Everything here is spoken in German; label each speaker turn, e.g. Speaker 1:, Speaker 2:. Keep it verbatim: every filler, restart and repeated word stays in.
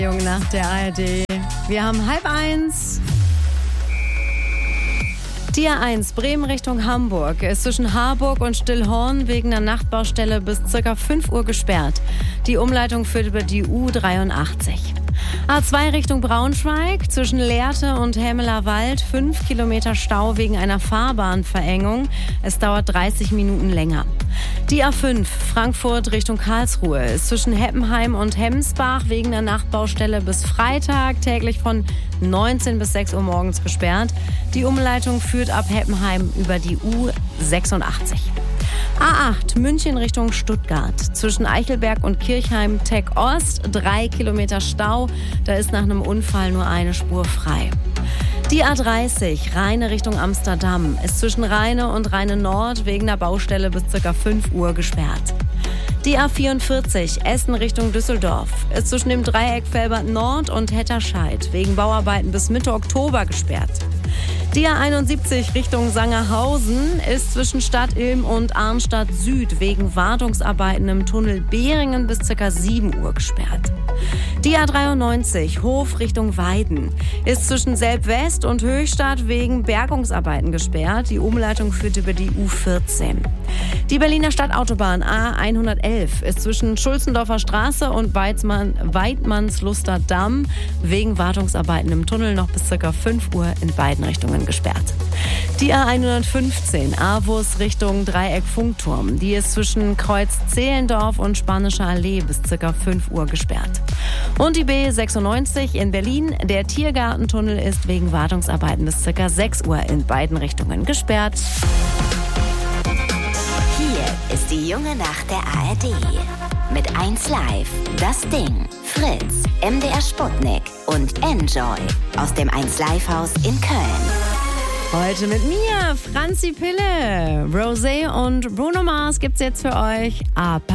Speaker 1: Jung nach der A R D. Wir haben halb eins. Die A eins Bremen Richtung Hamburg ist zwischen Harburg und Stillhorn wegen der Nachtbaustelle bis ca. fünf Uhr gesperrt. Die Umleitung führt über die U dreiundachtzig. A zwei Richtung Braunschweig zwischen Lehrte und Hämeler Wald fünf Kilometer Stau wegen einer Fahrbahnverengung. Es dauert dreißig Minuten länger. Die A fünf Frankfurt Richtung Karlsruhe ist zwischen Heppenheim und Hemsbach wegen der Nachtbaustelle bis Freitag täglich von neunzehn bis sechs Uhr morgens gesperrt. Die Umleitung führt ab Heppenheim über die U sechsundachtzig. A acht München Richtung Stuttgart zwischen Eichelberg und Kirchheim Tech Ost drei Kilometer Stau. Da ist nach einem Unfall nur eine Spur frei. Die A dreißig Rheine Richtung Amsterdam ist zwischen Rheine und Rheine Nord wegen der Baustelle bis ca. fünf Uhr gesperrt. Die A vierundvierzig Essen Richtung Düsseldorf ist zwischen dem Dreieck Velbert Nord und Hetterscheid wegen Bauarbeiten bis Mitte Oktober gesperrt. Die A einundsiebzig Richtung Sangerhausen ist zwischen Stadt Ilm und Arnstadt Süd wegen Wartungsarbeiten im Tunnel Behringen bis ca. sieben Uhr gesperrt. Die A dreiundneunzig Hof Richtung Weiden ist zwischen Selb-West und Höchstadt wegen Bergungsarbeiten gesperrt. Die Umleitung führt über die U vierzehn. Die Berliner Stadtautobahn A hundertelf ist zwischen Schulzendorfer Straße und Weizmann, Weidmannsluster Damm wegen Wartungsarbeiten im Tunnel noch bis ca. fünf Uhr in beiden Richtungen gesperrt. Die A hundertfünfzehn Avus Richtung Dreieck Funkturm, die ist zwischen Kreuz Zehlendorf und Spanischer Allee bis ca. fünf Uhr gesperrt. Und die B sechsundneunzig in Berlin, der Tiergartentunnel ist wegen Wartungsarbeiten bis ca. sechs Uhr in beiden Richtungen gesperrt.
Speaker 2: Hier ist die junge Nacht der A R D. Mit eins Live, Das Ding, Fritz, M D R Sputnik und Enjoy aus dem eins Live Haus in Köln.
Speaker 1: Heute mit mir, Franzi Pille. Rosé und Bruno Mars gibt's jetzt für euch. Ab